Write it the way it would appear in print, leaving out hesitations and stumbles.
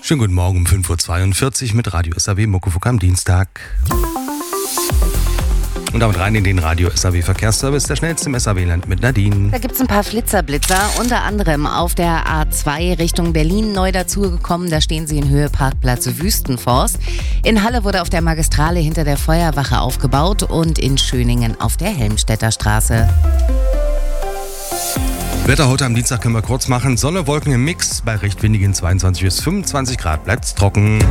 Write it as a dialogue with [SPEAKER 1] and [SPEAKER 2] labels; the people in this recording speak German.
[SPEAKER 1] Schönen guten Morgen um 5.42 Uhr mit Radio SAW Muckefuck am Dienstag. Und damit rein in den Radio SAW Verkehrsservice, der schnellste im SAW-Land mit Nadine.
[SPEAKER 2] Da gibt es ein paar Flitzerblitzer, unter anderem auf der A2 Richtung Berlin neu dazugekommen. Da stehen sie in Höhe Parkplatz Wüstenforst. In Halle wurde auf der Magistrale hinter der Feuerwache aufgebaut und in Schöningen auf der Helmstedter Straße.
[SPEAKER 1] Wetter heute am Dienstag können wir kurz machen. Sonne, Wolken im Mix. Bei recht windigen 22 bis 25 Grad bleibt es trocken.